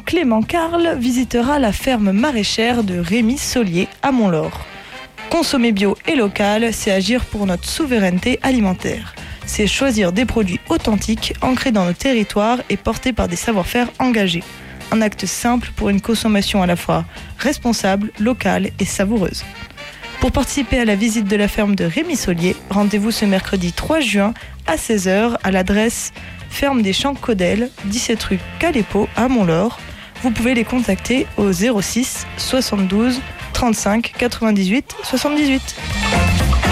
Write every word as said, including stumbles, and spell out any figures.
Clément Carle visitera la ferme maraîchère de Rémy Solier à Montlore. Consommer bio et local, c'est agir pour notre souveraineté alimentaire. C'est choisir des produits authentiques, ancrés dans nos territoires et portés par des savoir-faire engagés. Un acte simple pour une consommation à la fois responsable, locale et savoureuse. Pour participer à la visite de la ferme de Rémy Solier, rendez-vous ce mercredi trois juin à seize heures à l'adresse Ferme des Champs Caudel, dix-sept rue Calépo à Montlore. Vous pouvez les contacter au zéro six soixante-douze trente-cinq quatre-vingt-dix-huit soixante-dix-huit.